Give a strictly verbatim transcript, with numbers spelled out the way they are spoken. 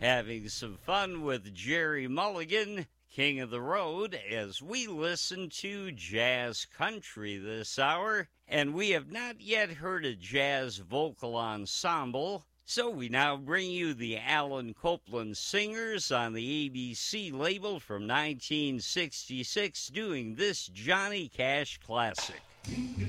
having some fun with Jerry Mulligan, King of the Road, as we listen to jazz country this hour. And we have not yet heard a jazz vocal ensemble, so we now bring you the Alan Copland Singers on the A B C label from nineteen sixty-six doing this Johnny Cash classic.